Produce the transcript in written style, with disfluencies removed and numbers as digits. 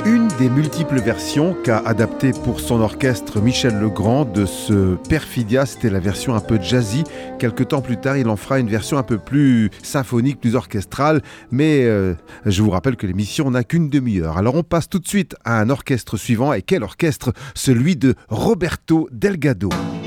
Une des multiples versions qu'a adapté pour son orchestre Michel Legrand de ce Perfidia, c'était la version un peu jazzy. Quelque temps plus tard, il en fera une version un peu plus symphonique, plus orchestrale. Mais je vous rappelle que l'émission n'a qu'une demi-heure. Alors on passe tout de suite à un orchestre suivant. Et quel orchestre? Celui de Roberto Delgado.